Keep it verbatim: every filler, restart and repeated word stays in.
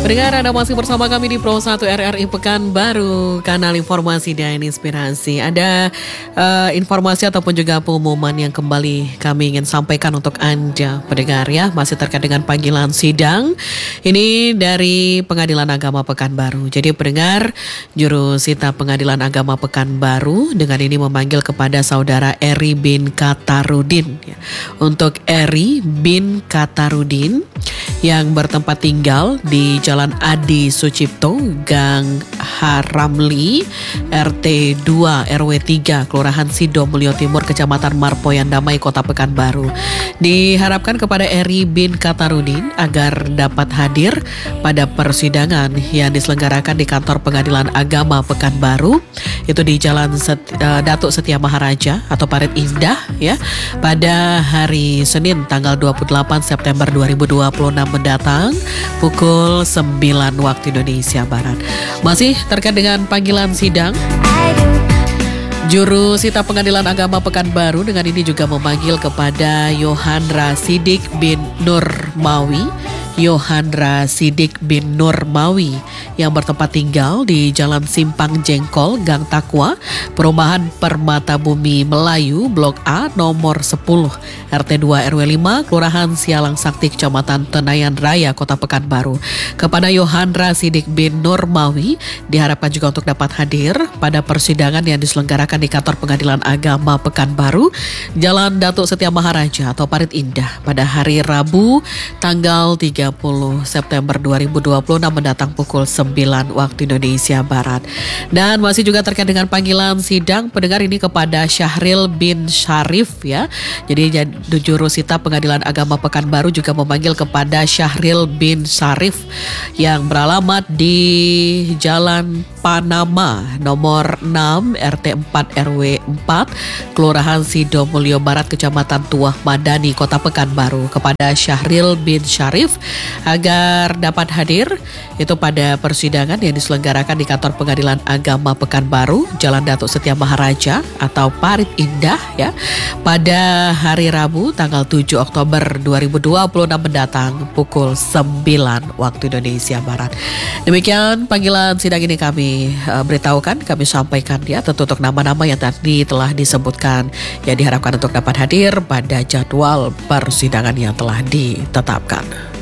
Pendengar, Anda masih bersama kami di Pro satu R R I Pekanbaru, kanal informasi dan inspirasi. Ada uh, informasi ataupun juga pengumuman yang kembali kami ingin sampaikan untuk Anda, pendengar ya, masih terkait dengan panggilan sidang. Ini dari Pengadilan Agama Pekanbaru. Jadi pendengar, Jurusita Pengadilan Agama Pekanbaru dengan ini memanggil kepada saudara Eri bin Katarudin. Ya. Untuk Eri bin Katarudin yang bertempat tinggal di Jalan Adi Sucipto, Gang Haramli, R T dua R W tiga, Kelurahan Sidomulyo Timur, Kecamatan Marpoyan Damai, Kota Pekanbaru. Diharapkan kepada Eri bin Katarudin agar dapat hadir pada persidangan yang diselenggarakan di kantor Pengadilan Agama Pekanbaru, itu di Jalan Set, uh, Datuk Setia Maharaja atau Parit Indah ya, pada hari Senin tanggal dua puluh delapan September dua ribu dua puluh enam mendatang pukul sembilan waktu Indonesia Barat. Masih terkait dengan panggilan sidang, Jurusita Pengadilan Agama Pekanbaru dengan ini juga memanggil kepada Yohandra Sidik bin Nurmawi. Yohandra Sidik bin Nurmawi yang bertempat tinggal di Jalan Simpang Jengkol, Gang Takwa, Perumahan Permata Bumi Melayu, Blok A, nomor sepuluh, R T dua R W lima, Kelurahan Sialang Sakti, Kecamatan Tenayan Raya, Kota Pekanbaru. Kepada Yohandra Sidik bin Nurmawi diharapkan juga untuk dapat hadir pada persidangan yang diselenggarakan di kantor Pengadilan Agama Pekanbaru, Jalan Datuk Setia Maharaja atau Parit Indah pada hari Rabu tanggal tiga puluh September dua ribu dua puluh enam mendatang pukul sembilan waktu Indonesia Barat. Dan masih juga terkait dengan panggilan sidang, pendengar, ini kepada Syahril bin Syarif ya. Jadi Jurusita Pengadilan Agama Pekanbaru juga memanggil kepada Syahril bin Syarif yang beralamat di Jalan Panama nomor enam R T empat R W empat, Kelurahan Sidomulyo Barat, Kecamatan Tuah Madani, Kota Pekanbaru. Kepada Syahril bin Syarif agar dapat hadir itu pada persidangan yang diselenggarakan di kantor Pengadilan Agama Pekanbaru, Jalan Datuk Setia Maharaja atau Parit Indah ya, pada hari Rabu tanggal tujuh Oktober dua ribu dua puluh enam mendatang pukul sembilan waktu Indonesia Barat. Demikian panggilan sidang ini kami uh, beritahukan, kami sampaikan ya, tentu untuk nama-nama yang tadi telah disebutkan yang diharapkan untuk dapat hadir pada jadwal persidangan yang telah ditetapkan.